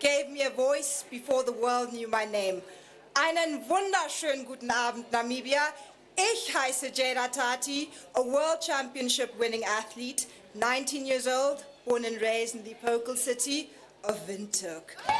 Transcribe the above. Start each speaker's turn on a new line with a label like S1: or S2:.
S1: gave me a voice before the world knew my name. Einen wunderschönen guten Abend, Namibia. Ich heiße Jada Tati, a World Championship winning athlete, 19 years old, born and raised in the Pokal city of Windhoek.